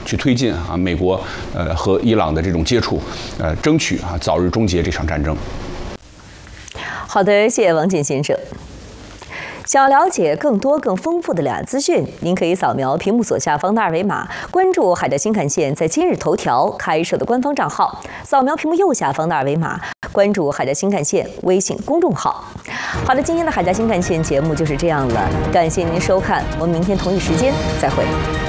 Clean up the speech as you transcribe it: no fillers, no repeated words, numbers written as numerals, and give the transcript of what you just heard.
去推进美国和伊朗的这种接触，争取早日终结这场战争。 好的，谢谢王进先生。想要了解更多更丰富的两岸资讯，您可以扫描屏幕左下方的二维码，关注海峡新干线在今日头条开设的官方账号；扫描屏幕右下方的二维码，关注海峡新干线微信公众号。好的，今天的海峡新干线节目就是这样了，感谢您收看，我们明天同一时间再会。